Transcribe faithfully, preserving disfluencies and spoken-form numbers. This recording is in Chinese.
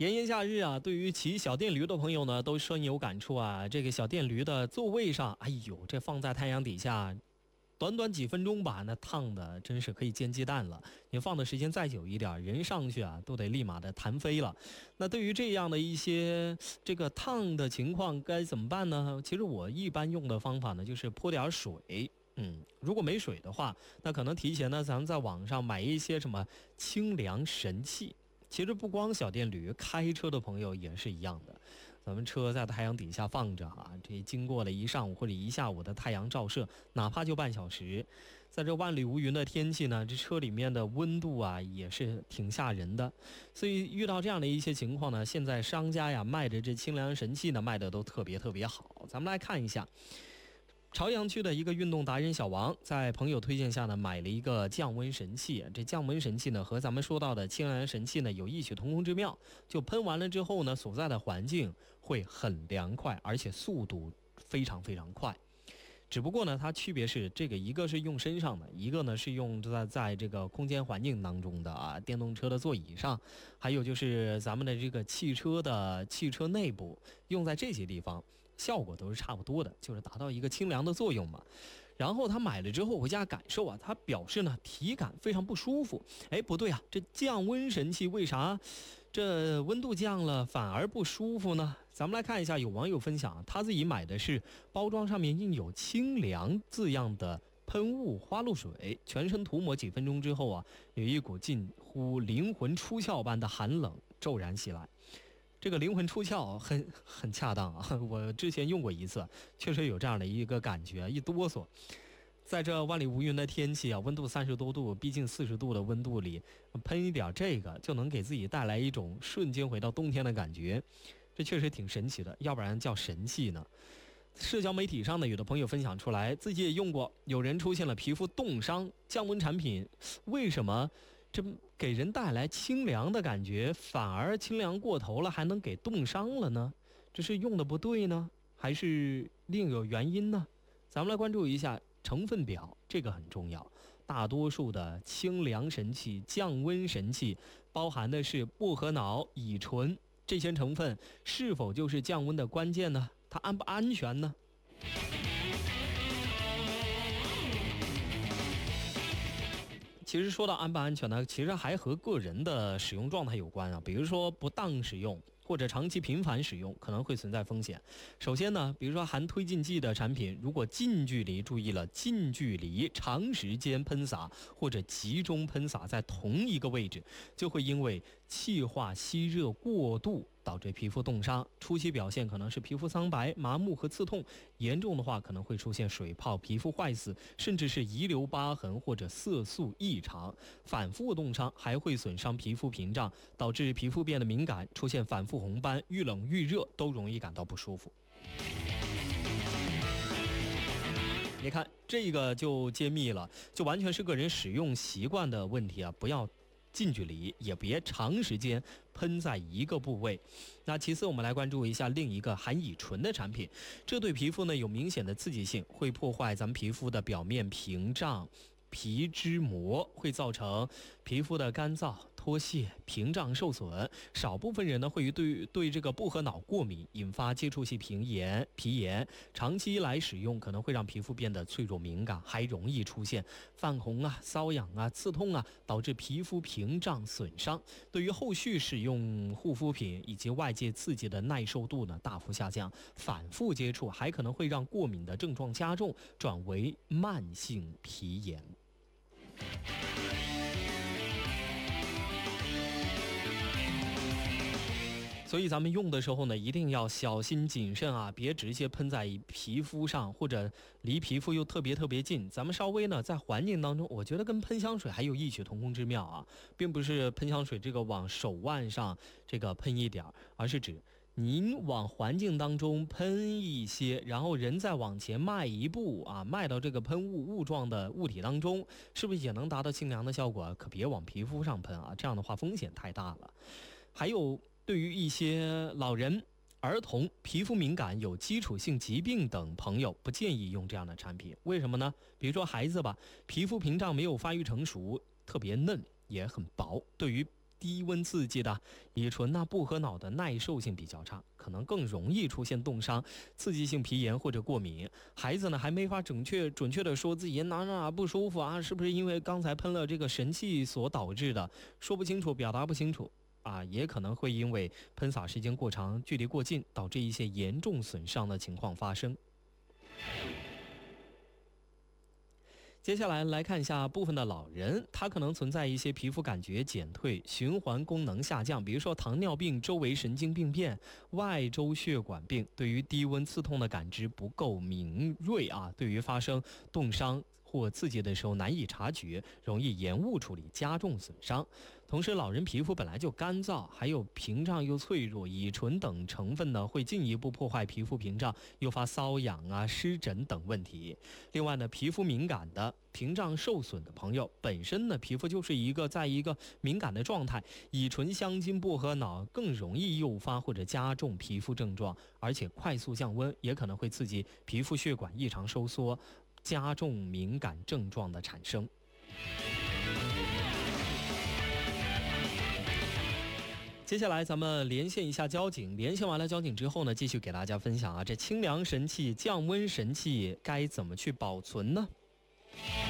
炎炎夏日啊，对于骑小电驴的朋友呢，都深有感触啊。这个小电驴的座位上，哎呦，这放在太阳底下，短短几分钟吧，那烫的真是可以煎鸡蛋了。你放的时间再久一点，人上去啊，都得立马的弹飞了。那对于这样的一些这个烫的情况，该怎么办呢？其实我一般用的方法呢，就是泼点水。嗯，如果没水的话，那可能提前呢，咱们在网上买一些什么清凉神器。其实不光小电驴，开车的朋友也是一样的。咱们车在太阳底下放着啊，这经过了一上午或者一下午的太阳照射，哪怕就半小时，在这万里无云的天气呢，这车里面的温度啊也是挺吓人的。所以遇到这样的一些情况呢，现在商家呀卖的这清凉神器呢，卖的都特别特别好。咱们来看一下。朝阳区的一个运动达人小王，在朋友推荐下呢，买了一个降温神器。这降温神器呢，和咱们说到的清凉神器呢，有异曲同工之妙。就喷完了之后呢，所在的环境会很凉快，而且速度非常非常快。只不过呢，它区别是这个一个是用身上的，一个呢是用在在这个空间环境当中的啊，电动车的座椅上，还有就是咱们的这个汽车的汽车内部，用在这些地方，效果都是差不多的，就是达到一个清凉的作用嘛。然后他买了之后回家感受啊，他表示呢体感非常不舒服。哎，不对啊，这降温神器为啥这温度降了反而不舒服呢？咱们来看一下，有网友分享，他自己买的是包装上面印有清凉字样的喷雾花露水，全身涂抹几分钟之后啊，有一股近乎灵魂出窍般的寒冷骤然袭来。这个灵魂出窍很很恰当啊，我之前用过一次，确实有这样的一个感觉，一哆嗦。在这万里无云的天气啊，温度三十多度，逼近四十度的温度里，喷一点这个就能给自己带来一种瞬间回到冬天的感觉，这确实挺神奇的，要不然叫神器呢。社交媒体上呢，有的朋友分享出来，自己也用过，有人出现了皮肤冻伤，降温产品为什么这给人带来清凉的感觉，反而清凉过头了，还能给冻伤了呢？这是用的不对呢，还是另有原因呢？咱们来关注一下成分表，这个很重要。大多数的清凉神器、降温神器包含的是薄荷脑、乙醇，这些成分是否就是降温的关键呢？它安不安全呢？其实说到安不安全呢，其实还和个人的使用状态有关啊。比如说不当使用或者长期频繁使用，可能会存在风险。首先呢，比如说含推进剂的产品，如果近距离，注意了，近距离长时间喷洒或者集中喷洒在同一个位置，就会因为气化吸热过度导致皮肤冻伤，初期表现可能是皮肤苍白、麻木和刺痛，严重的话可能会出现水泡、皮肤坏死，甚至是遗留疤痕或者色素异常。反复冻伤还会损伤皮肤屏障，导致皮肤变得敏感，出现反复红斑，遇冷遇热都容易感到不舒服。你看这个就揭秘了，就完全是个人使用习惯的问题啊，不要近距离，也别长时间喷在一个部位。那其次我们来关注一下另一个含乙醇的产品，这对皮肤呢有明显的刺激性，会破坏咱们皮肤的表面屏障、皮脂膜，会造成皮肤的干燥、脱屑、屏障受损。少部分人呢会对对这个薄荷脑过敏，引发接触性皮炎、皮炎。长期来使用可能会让皮肤变得脆弱敏感，还容易出现泛红啊、瘙痒啊、刺痛啊，导致皮肤屏障损伤。对于后续使用护肤品以及外界刺激的耐受度呢大幅下降，反复接触还可能会让过敏的症状加重，转为慢性皮炎。所以咱们用的时候呢，一定要小心谨慎啊，别直接喷在皮肤上，或者离皮肤又特别特别近。咱们稍微呢在环境当中，我觉得跟喷香水还有异曲同工之妙啊，并不是喷香水这个往手腕上这个喷一点，而是指您往环境当中喷一些，然后人再往前迈一步啊，迈到这个喷雾雾状的物体当中，是不是也能达到清凉的效果？可别往皮肤上喷啊，这样的话风险太大了。还有对于一些老人、儿童、皮肤敏感、有基础性疾病等朋友，不建议用这样的产品。为什么呢？比如说孩子吧，皮肤屏障没有发育成熟，特别嫩也很薄，对于低温刺激的，乙醇呢不和脑的耐受性比较差，可能更容易出现冻伤、刺激性皮炎或者过敏。孩子呢还没法准确准确的说自己哪哪不舒服啊，是不是因为刚才喷了这个神器所导致的，说不清楚，表达不清楚啊，也可能会因为喷洒时间过长、距离过近，导致一些严重损伤的情况发生。接下来来看一下部分的老人，他可能存在一些皮肤感觉减退、循环功能下降，比如说糖尿病、周围神经病变、外周血管病，对于低温刺痛的感知不够敏锐啊，对于发生冻伤或刺激的时候难以察觉，容易延误处理，加重损伤。同时，老人皮肤本来就干燥，还有屏障又脆弱，乙醇等成分呢会进一步破坏皮肤屏障，诱发瘙痒啊、湿疹等问题。另外呢，皮肤敏感的、屏障受损的朋友，本身呢皮肤就是一个在一个敏感的状态，乙醇香精薄荷脑更容易诱发或者加重皮肤症状，而且快速降温也可能会刺激皮肤血管异常收缩，加重敏感症状的产生。接下来咱们连线一下交警，连线完了交警之后呢，继续给大家分享啊，这清凉神器、降温神器该怎么去保存呢？